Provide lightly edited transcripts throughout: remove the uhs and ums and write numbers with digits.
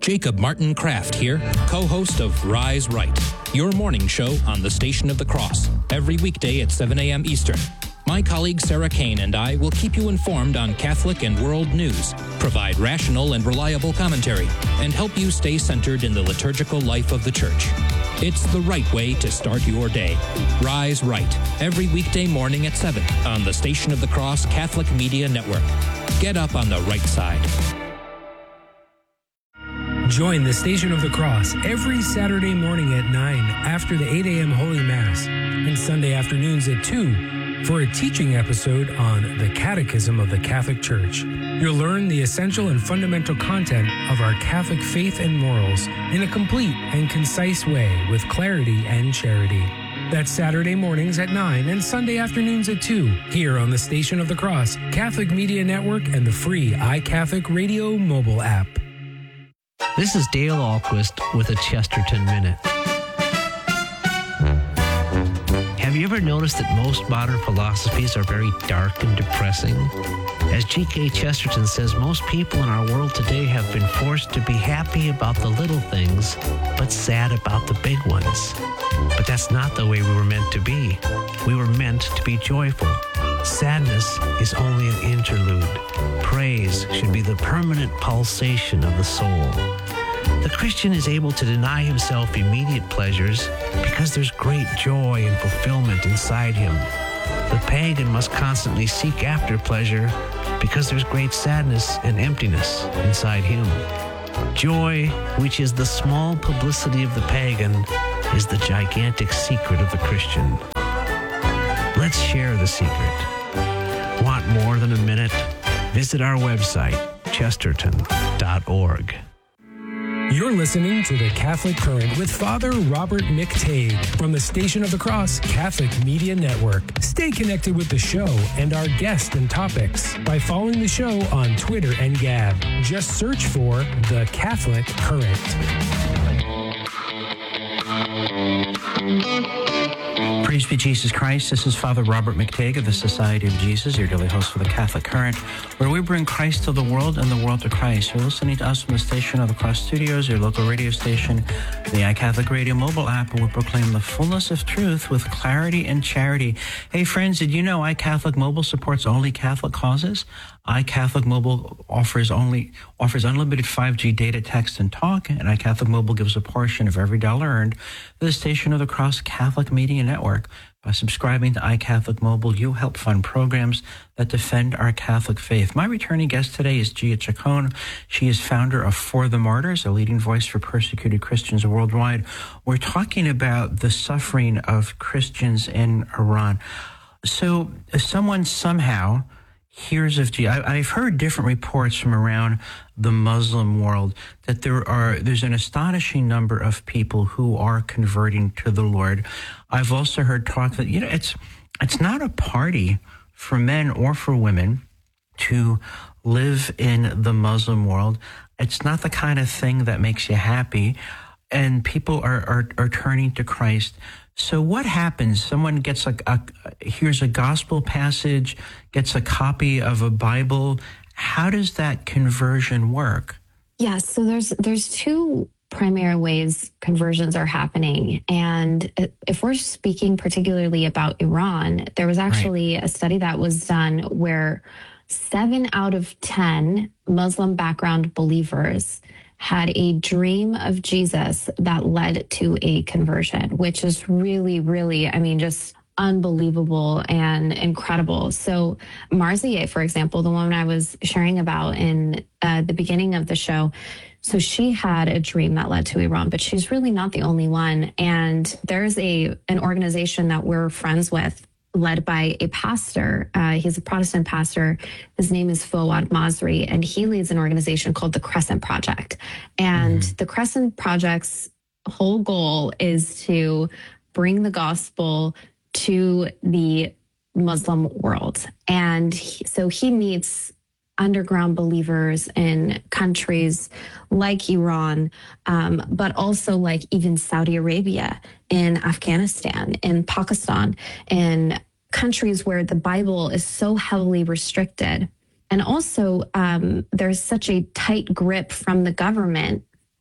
Jacob Martin Kraft here, co-host of Rise Right, your morning show on the Station of the Cross, every weekday at 7 a.m. Eastern. My colleague Sarah Kane and I will keep you informed on Catholic and world news, provide rational and reliable commentary, and help you stay centered in the liturgical life of the Church. It's the right way to start your day. Rise Right, every weekday morning at 7 on the Station of the Cross Catholic Media Network. Get up on the right side. Join the Station of the Cross every Saturday morning at 9 after the 8 a.m. Holy Mass and Sunday afternoons at 2 for a teaching episode on the Catechism of the Catholic Church. You'll learn the essential and fundamental content of our Catholic faith and morals in a complete and concise way with clarity and charity. That's Saturday mornings at 9 and Sunday afternoons at 2 here on the Station of the Cross Catholic Media Network and the free iCatholic Radio mobile app. This is Dale Ahlquist with a Chesterton Minute. Have you ever noticed that most modern philosophies are very dark and depressing? As G.K. Chesterton says, most people in our world today have been forced to be happy about the little things, but sad about the big ones. But that's not the way we were meant to be. We were meant to be joyful. Sadness is only an interlude. Praise should be the permanent pulsation of the soul. The Christian is able to deny himself immediate pleasures because there's great joy and fulfillment inside him. The pagan must constantly seek after pleasure because there's great sadness and emptiness inside him. Joy, which is the small publicity of the pagan, is the gigantic secret of the Christian. Let's share the secret. Want more than a minute? Visit our website, chesterton.org. You're listening to The Catholic Current with Father Robert McTague from the Station of the Cross Catholic Media Network. Stay connected with the show and our guests and topics by following the show on Twitter and Gab. Just search for The Catholic Current. Praise be Jesus Christ. This is Father Robert McTague of the Society of Jesus, your daily host for the Catholic Current, where we bring Christ to the world and the world to Christ. You're listening to us from the Station of the Cross Studios, your local radio station, the iCatholic Radio mobile app, where we proclaim the fullness of truth with clarity and charity. Hey friends, did you know iCatholic Mobile supports only Catholic causes? iCatholic Mobile offers unlimited 5G data, text, and talk, and iCatholic Mobile gives a portion of every dollar earned to the Station of the Cross Catholic Media Network. By subscribing to iCatholic Mobile, you help fund programs that defend our Catholic faith. My returning guest today is Gia Chacon. She is founder of For the Martyrs, a leading voice for persecuted Christians worldwide. We're talking about the suffering of Christians in Iran. So someone somehow hears of Jesus. I've heard different reports from around the Muslim world that there's an astonishing number of people who are converting to the Lord. I've also heard talk that, it's not a party for men or for women to live in the Muslim world. It's not the kind of thing that makes you happy, and people are turning to Christ. So what happens? Someone gets hears a gospel passage, gets a copy of a Bible. How does that conversion work? Yeah, so there's two primary ways conversions are happening. And if we're speaking particularly about Iran, there was actually a study that was done where 7 out of 10 Muslim background believers had a dream of Jesus that led to a conversion, which is really, really, just unbelievable and incredible. So Marzieh, for example, the woman I was sharing about in the beginning of the show, so she had a dream that led to Iran, but she's really not the only one. And there's an organization that we're friends with, led by a pastor. He's a Protestant pastor. His name is Fouad Masri, and he leads an organization called the Crescent Project. And the Crescent Project's whole goal is to bring the gospel to the Muslim world. And so he meets underground believers in countries like Iran, but also like even Saudi Arabia, in Afghanistan, in Pakistan, in countries where the Bible is so heavily restricted. And also there's such a tight grip from the government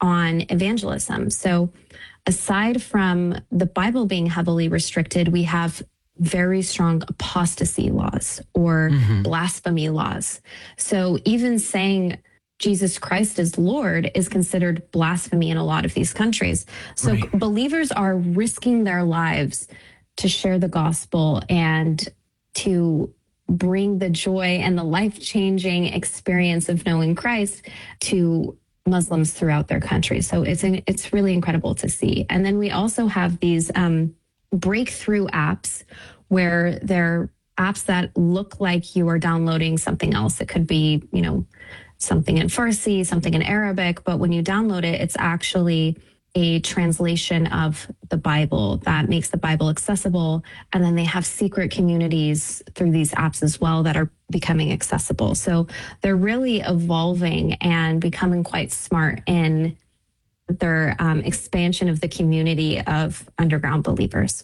on evangelism. So aside from the Bible being heavily restricted, we have very strong apostasy laws or blasphemy laws. So even saying Jesus Christ is Lord is considered blasphemy in a lot of these countries. So believers are risking their lives to share the gospel and to bring the joy and the life-changing experience of knowing Christ to Muslims throughout their country. So it's really incredible to see. And then we also have these breakthrough apps where they're apps that look like you are downloading something else. It could be, something in Farsi, something in Arabic, but when you download it, it's actually a translation of the Bible that makes the Bible accessible. And then they have secret communities through these apps as well that are becoming accessible. So they're really evolving and becoming quite smart in their expansion of the community of underground believers.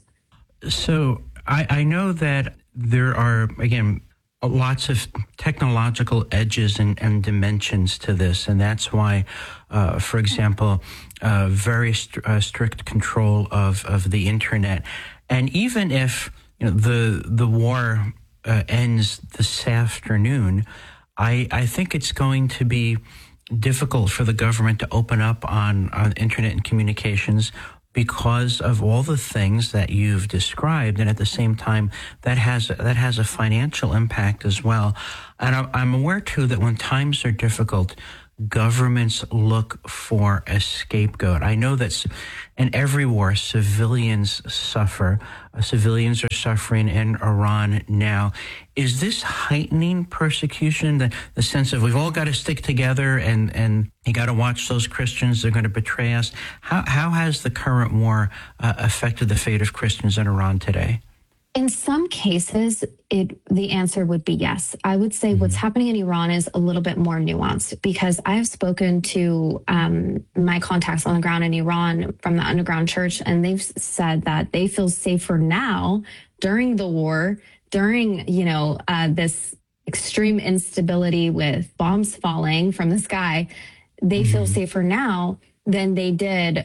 So I know that there are, again, lots of technological edges and dimensions to this. And that's why, for example, very strict control of the internet. And even if the war ends this afternoon, I think it's going to be difficult for the government to open up on internet and communications because of all the things that you've described, and at the same time, that has a financial impact as well. And I'm aware too that when times are difficult, governments look for a scapegoat. I know that in every war, civilians suffer. Civilians are suffering in Iran now. Is this heightening persecution, the sense of we've all got to stick together and you got to watch those Christians, they're going to betray us? How has the current war affected the fate of Christians in Iran today? In some cases, the answer would be yes. I would say what's happening in Iran is a little bit more nuanced because I have spoken to my contacts on the ground in Iran from the underground church, and they've said that they feel safer now during the war, during, this extreme instability with bombs falling from the sky. They feel safer now than they did,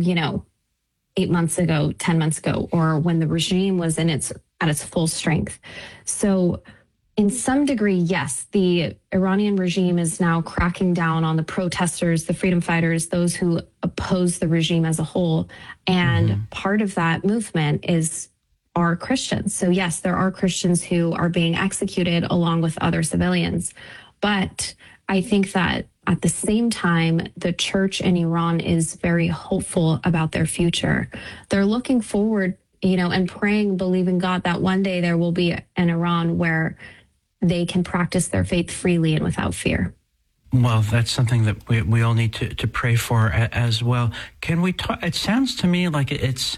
8 months ago, 10 months ago, or when the regime was at its full strength. So in some degree, yes, the Iranian regime is now cracking down on the protesters, the freedom fighters, those who oppose the regime as a whole. And part of that movement are Christians. So yes, there are Christians who are being executed along with other civilians. But I think that at the same time, the church in Iran is very hopeful about their future. They're looking forward, and praying, believing God that one day there will be an Iran where they can practice their faith freely and without fear. Well, that's something that we all need to pray for as well. Can we talk? It sounds to me like it's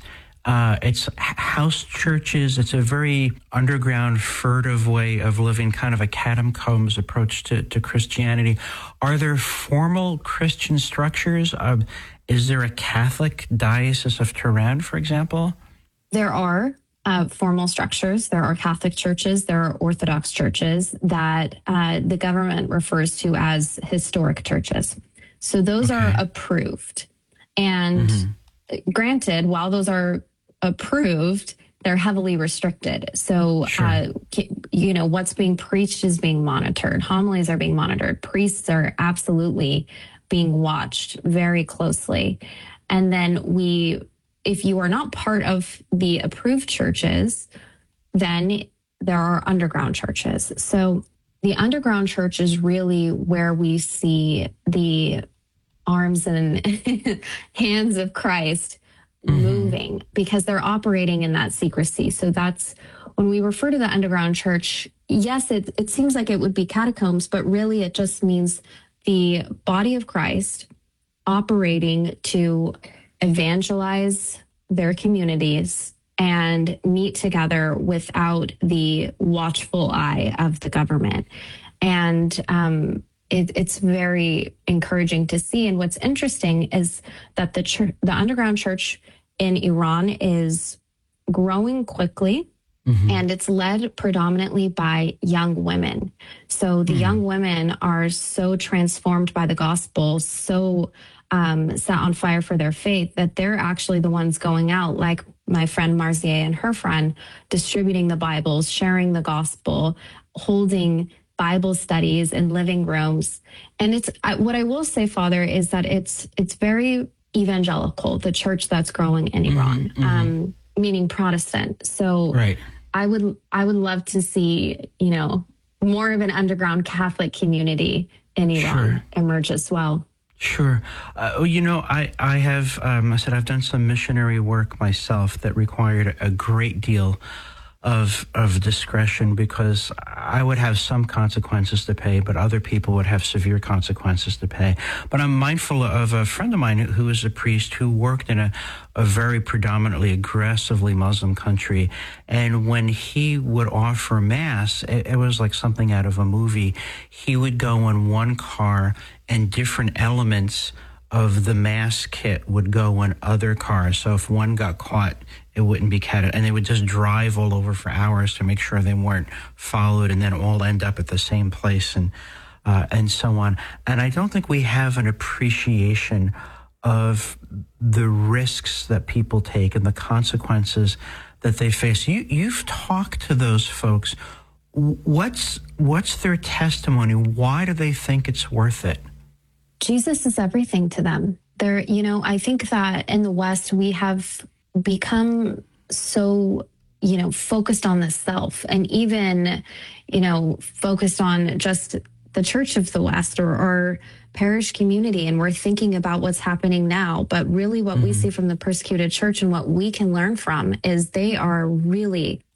house churches. It's a very underground, furtive way of living, kind of a catacombs approach to Christianity. Are there formal Christian structures? Is there a Catholic Diocese of Tehran, for example? There are formal structures. There are Catholic churches. There are Orthodox churches that the government refers to as historic churches. So those are approved. And granted, while those are approved, they're heavily restricted. So, what's being preached is being monitored. Homilies are being monitored. Priests are absolutely being watched very closely. And then if you are not part of the approved churches, then there are underground churches. So the underground church is really where we see the arms and hands of Christ moving, because they're operating in that secrecy. So that's when we refer to the underground church. Yes, it seems like it would be catacombs, but really it just means the body of Christ operating to evangelize their communities and meet together without the watchful eye of the government. And it's very encouraging to see. And what's interesting is that the underground church in Iran is growing quickly. And it's led predominantly by young women. So the young women are so transformed by the gospel, so set on fire for their faith, that they're actually the ones going out, like my friend Marzier and her friend, distributing the Bibles, sharing the gospel, holding Bible studies in living rooms. And it's what I will say, Father, is that it's very evangelical, the church that's growing in Iran, meaning Protestant. So I would love to see, more of an underground Catholic community in Iran emerge as well. Sure. I have, I've done some missionary work myself that required a great deal of discretion, because I would have some consequences to pay, but other people would have severe consequences to pay. But I'm mindful of a friend of mine who is a priest who worked in a very predominantly aggressively Muslim country. And when he would offer Mass, it was like something out of a movie. He would go in one car and different elements of the Mass kit would go in other cars. So if one got caught, it wouldn't be catted. And they would just drive all over for hours to make sure they weren't followed, and then all end up at the same place, and so on. And I don't think we have an appreciation of the risks that people take and the consequences that they face. You've talked to those folks. What's their testimony? Why do they think it's worth it? Jesus is everything to them. I think that in the West, we have become so, focused on the self, and even, focused on just the Church of the West or parish community. And we're thinking about what's happening now. But really what we see from the persecuted church and what we can learn from is they are really